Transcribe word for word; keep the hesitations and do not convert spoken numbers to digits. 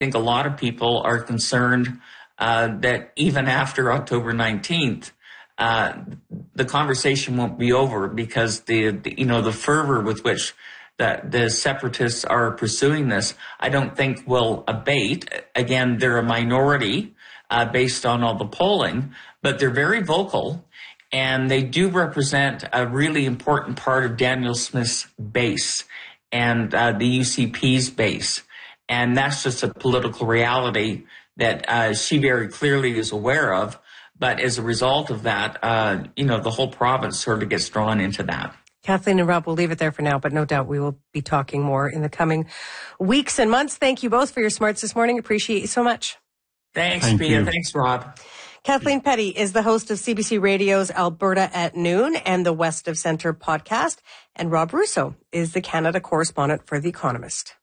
think a lot of people are concerned uh, that even after October nineteenth, uh, the conversation won't be over, because the, the you know the fervor with which the, the separatists are pursuing this, I don't think will abate. Again, they're a minority uh, based on all the polling, but they're very vocal, and they do represent a really important part of Danielle Smith's base and uh, the U C P's base. And that's just a political reality that uh, she very clearly is aware of. But as a result of that, uh, you know, the whole province sort of gets drawn into that. Kathleen and Rob, we'll leave it there for now, but no doubt we will be talking more in the coming weeks and months. Thank you both for your smarts this morning. Appreciate you so much. Thanks, Thank Pia. you. Thanks, Rob. Kathleen Petty is the host of C B C Radio's Alberta at Noon and the West of Centre podcast. And Rob Russo is the Canada correspondent for The Economist.